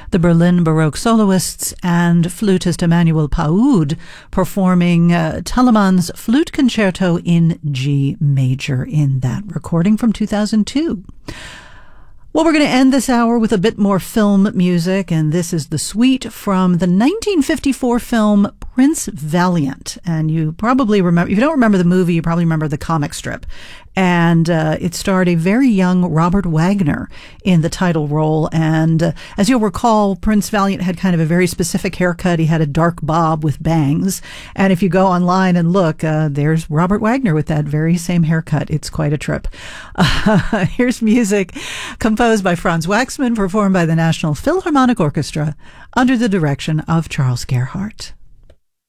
the Berlin Baroque soloists and flutist Emmanuel Paoud performing Telemann's Flute Concerto in G major in that recording from 2002. Well, we're going to end this hour with a bit more film music, and this is the suite from the 1954 film Prince Valiant. And you probably remember, if you don't remember the movie, you probably remember the comic strip. And it starred a very young Robert Wagner in the title role. And as you'll recall, Prince Valiant had kind of a very specific haircut. He had a dark bob with bangs. And if you go online and look, there's Robert Wagner with that very same haircut. It's quite a trip. Here's music composed by Franz Waxman, performed by the National Philharmonic Orchestra under the direction of Charles Gerhardt.